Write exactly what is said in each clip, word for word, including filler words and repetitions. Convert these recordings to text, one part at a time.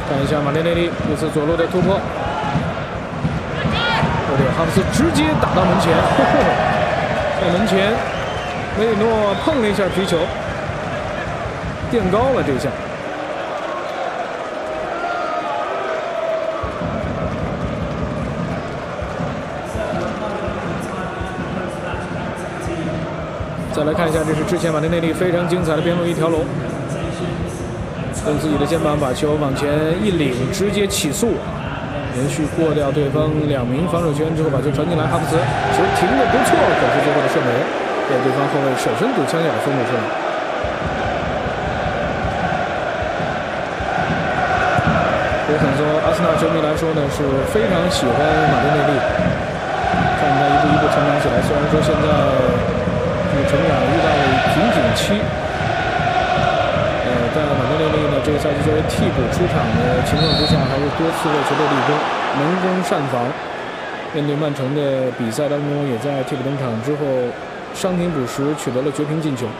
看一下马丁内利这次左路的突破，这里哈弗斯直接打到门前，呵呵在门前，梅里诺碰了一下皮球，垫高了这一下。 再来看一下，这是之前马丁内利非常精彩的边路一条龙，用自己的肩膀把球往前一领，直接起速，连续过掉对方两名防守球员之后，把球传进来。哈弗茨球停得不错，可是最后的射门被对方后卫手伸堵枪眼封堵出来。对很多阿森纳球迷来说呢，是非常喜欢马丁内利，看他一步一步成长起来。虽然说现在。 成长遇到了瓶颈期，呃，但马丁内利呢，这个赛季作为替补出场的情况之下，还是多次为球队立功，能攻善防。面对曼城的比赛当中，也在替补登场之后伤停补时取得了绝平进球。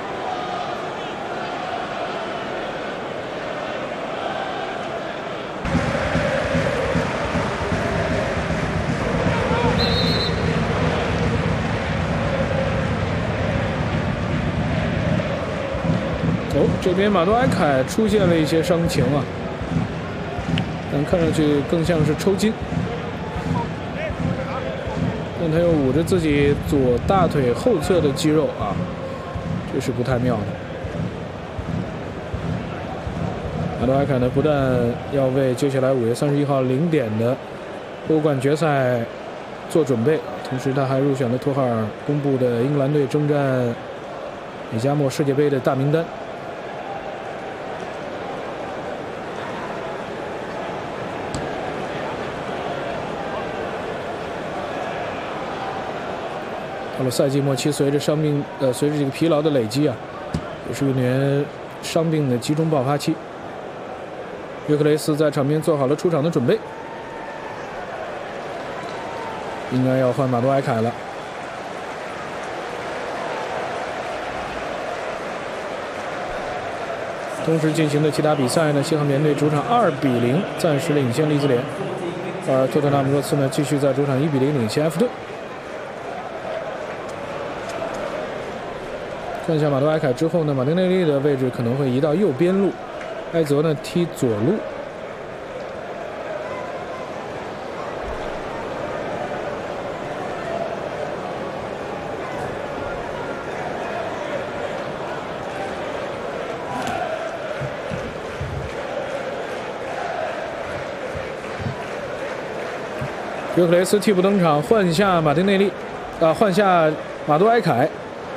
哦，这边马多埃凯出现了一些伤情啊，但看上去更像是抽筋。但他又捂着自己左大腿后侧的肌肉啊，这是不太妙的。马多埃凯呢，不但要为接下来五月三十一号零点的欧冠决赛做准备，同时他还入选了托哈尔公布的英格兰队征战美加墨世界杯的大名单。 到了赛季末期，随着伤病，呃，随着这个疲劳的累积啊，也是一年伤病的集中爆发期。约克雷斯在场边做好了出场的准备，应该要换马多埃凯了。同时进行的其他比赛呢，西汉姆联队主场二比零暂时领先利兹联，而托特纳姆热刺呢继续在主场一比零领先埃弗顿。 看一下马多埃凯之后呢，马丁内利的位置可能会移到右边路，埃泽呢踢左路。约克雷斯替补登场，换下马丁内利，啊，换下马多埃凯。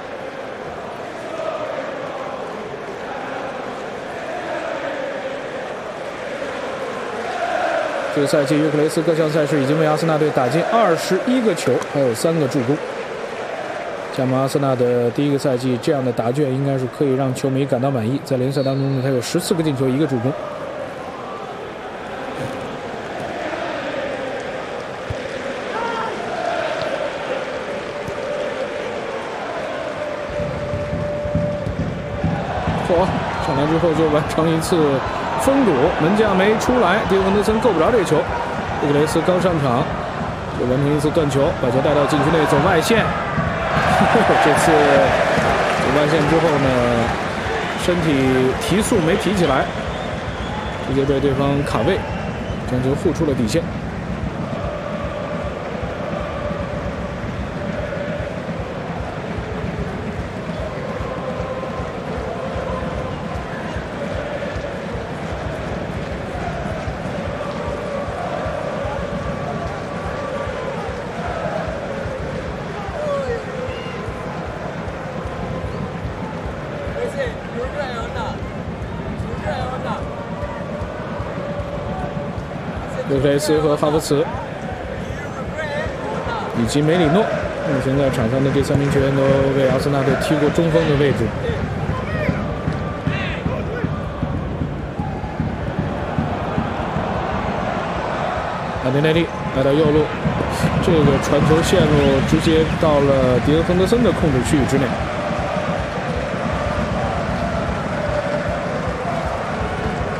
这个赛季，约克雷斯各项赛事已经为阿森纳队打进二十一个球，还有三个助攻。加盟阿森纳的第一个赛季，这样的答卷应该是可以让球迷感到满意。在联赛当中呢，他有十四个进球，一个助攻。嚯，上来之后就完成一次。 封堵，门将没出来，迪欧文德森够不着这个球。约克雷斯刚上场就完成一次断球，把球带到禁区内走外线。这次走外线之后呢，身体提速没提起来，直接被对方卡位，将球护出了底线。 约克雷斯和哈弗茨以及梅里诺，目前在场上的这三名球员都为阿森纳队踢过中锋的位置。马丁内利来到右路，这个传球线路直接到了迪恩亨德森的控制区域之内。